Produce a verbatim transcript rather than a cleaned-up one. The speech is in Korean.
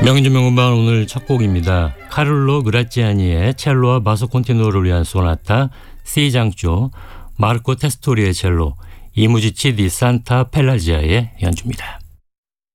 명인주 명음반 오늘 첫 곡입니다. 카를로 그라치아니의 첼로와 바소 콘티누어를 위한 소나타 C 장조, 마르코 테스토리의 첼로, 이무지치 디 산타 펠라지아의 연주입니다.